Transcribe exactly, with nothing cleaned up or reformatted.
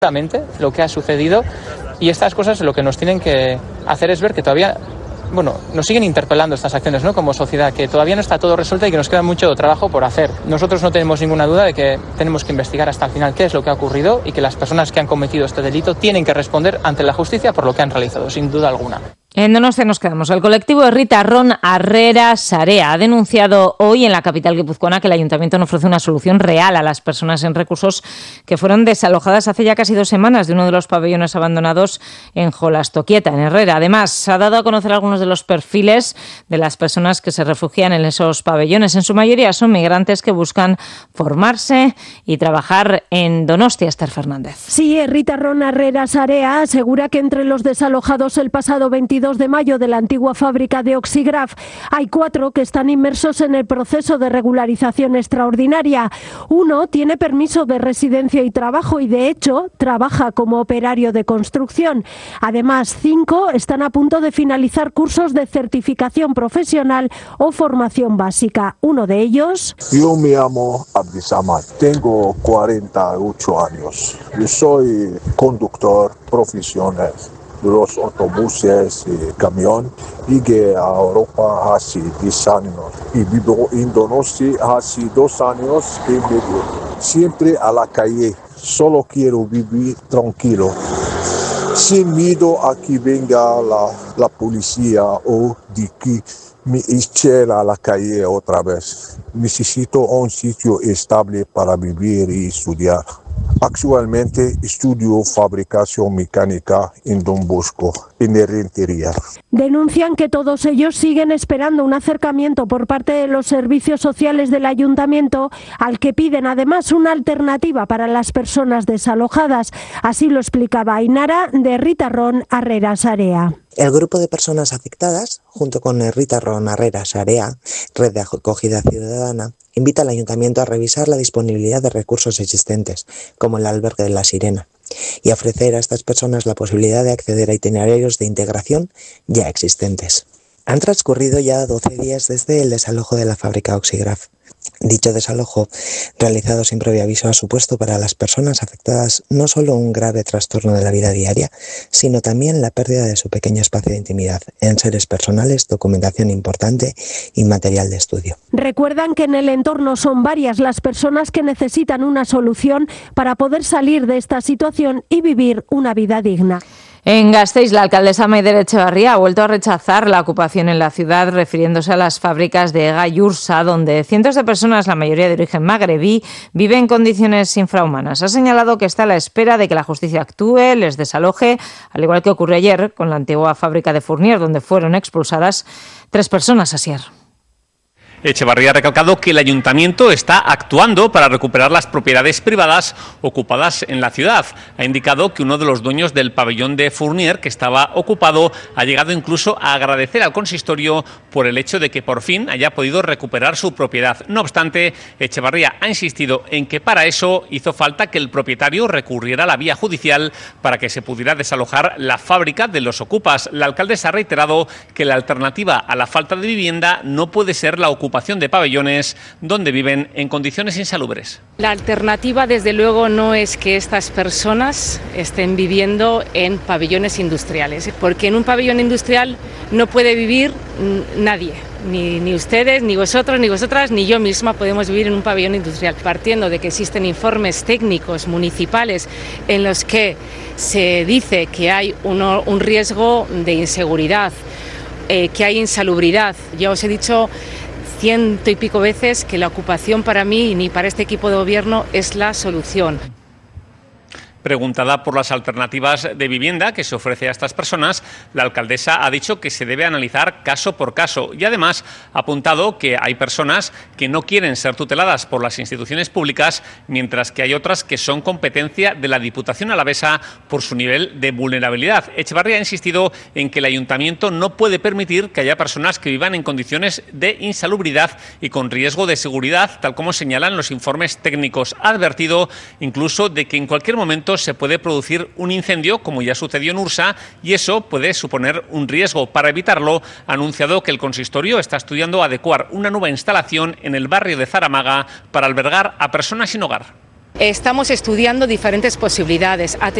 lo que ha sucedido, y estas cosas lo que nos tienen que hacer es ver que todavía, bueno, nos siguen interpelando estas acciones, ¿no?, como sociedad, que todavía no está todo resuelto y que nos queda mucho trabajo por hacer. Nosotros no tenemos ninguna duda de que tenemos que investigar hasta el final qué es lo que ha ocurrido y que las personas que han cometido este delito tienen que responder ante la justicia por lo que han realizado, sin duda alguna. En Donostia nos quedamos. El colectivo Herritarron Harrera Sarea ha denunciado hoy en la capital guipuzcoana que el ayuntamiento no ofrece una solución real a las personas sin recursos que fueron desalojadas hace ya casi dos semanas de uno de los pabellones abandonados en Jolastoquieta, en Herrera. Además, ha dado a conocer algunos de los perfiles de las personas que se refugian en esos pabellones. En su mayoría son migrantes que buscan formarse y trabajar en Donostia. Esther Fernández. Sí, Herritarron Harrera Sarea asegura que entre los desalojados el pasado veintidós de mayo de la antigua fábrica de Oxigraf hay cuatro que están inmersos en el proceso de regularización extraordinaria. Uno tiene permiso de residencia y trabajo y, de hecho, trabaja como operario de construcción. Además, cinco están a punto de finalizar cursos de certificación profesional o formación básica. Uno de ellos... Yo me llamo Abdisamad, tengo cuarenta y ocho años. Yo soy conductor profesional de los autobuses y camión, y que a Europa hace diez años y vivo en Donostia hace dos años y medio. Siempre a la calle, solo quiero vivir tranquilo, sin miedo a que venga la, la policía o de que me echen a la calle otra vez. Necesito un sitio estable para vivir y estudiar. Actualmente estudio fabricación mecánica en Don Bosco, en Rentería. Denuncian que todos ellos siguen esperando un acercamiento por parte de los servicios sociales del ayuntamiento, al que piden además una alternativa para las personas desalojadas. Así lo explicaba Ainara de Herritarron Harrera Sarea. El grupo de personas afectadas, junto con Herritarron Harrera Sarea, Red de Acogida Ciudadana, invita al Ayuntamiento a revisar la disponibilidad de recursos existentes, como el albergue de La Sirena, y a ofrecer a estas personas la posibilidad de acceder a itinerarios de integración ya existentes. Han transcurrido ya doce días desde el desalojo de la fábrica Oxigraf. Dicho desalojo, realizado sin previo aviso, ha supuesto para las personas afectadas no solo un grave trastorno de la vida diaria, sino también la pérdida de su pequeño espacio de intimidad, enseres personales, documentación importante y material de estudio. Recuerdan que en el entorno son varias las personas que necesitan una solución para poder salir de esta situación y vivir una vida digna. En Gasteiz, la alcaldesa Maider Etxebarria ha vuelto a rechazar la ocupación en la ciudad, refiriéndose a las fábricas de Ega y Ursa, donde cientos de personas, la mayoría de origen magrebí, viven en condiciones infrahumanas. Ha señalado que está a la espera de que la justicia actúe, les desaloje, al igual que ocurrió ayer con la antigua fábrica de Fournier, donde fueron expulsadas tres personas. Asier. Etxebarria ha recalcado que el ayuntamiento está actuando para recuperar las propiedades privadas ocupadas en la ciudad. Ha indicado que uno de los dueños del pabellón de Fournier, que estaba ocupado, ha llegado incluso a agradecer al consistorio por el hecho de que por fin haya podido recuperar su propiedad. No obstante, Etxebarria ha insistido en que para eso hizo falta que el propietario recurriera a la vía judicial para que se pudiera desalojar la fábrica de los ocupas. La alcaldesa ha reiterado que la alternativa a la falta de vivienda no puede ser la ocupación de pabellones donde viven en condiciones insalubres. La alternativa, desde luego, no es que estas personas estén viviendo en pabellones industriales, porque en un pabellón industrial no puede vivir nadie. Ni, ni ustedes, ni vosotros, ni vosotras, ni yo misma podemos vivir en un pabellón industrial, partiendo de que existen informes técnicos municipales en los que se dice que hay uno, un riesgo de inseguridad, eh, que hay insalubridad. Ya os he dicho ciento y pico veces que la ocupación para mí ni para este equipo de gobierno es la solución. Preguntada por las alternativas de vivienda que se ofrece a estas personas, la alcaldesa ha dicho que se debe analizar caso por caso y además ha apuntado que hay personas que no quieren ser tuteladas por las instituciones públicas, mientras que hay otras que son competencia de la Diputación alavesa por su nivel de vulnerabilidad. Etxebarria ha insistido en que el ayuntamiento no puede permitir que haya personas que vivan en condiciones de insalubridad y con riesgo de seguridad, tal como señalan los informes técnicos. Ha advertido incluso de que en cualquier momento se puede producir un incendio, como ya sucedió en Ursa, y eso puede suponer un riesgo. Para evitarlo, ha anunciado que el consistorio está estudiando adecuar una nueva instalación en el barrio de Zaramaga para albergar a personas sin hogar. Estamos estudiando diferentes posibilidades.